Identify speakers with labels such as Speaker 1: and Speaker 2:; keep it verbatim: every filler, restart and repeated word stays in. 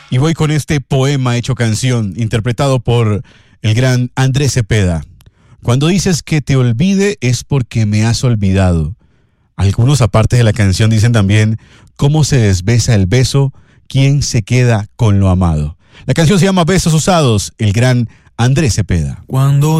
Speaker 1: Y voy con este poema hecho canción, interpretado por el gran Andrés Cepeda. Cuando dices que te olvide es porque me has olvidado. Algunos aparte de la canción dicen también cómo se desbesa el beso, quién se queda con lo amado. La canción se llama Besos Usados, el gran Andrés Cepeda.
Speaker 2: Cuando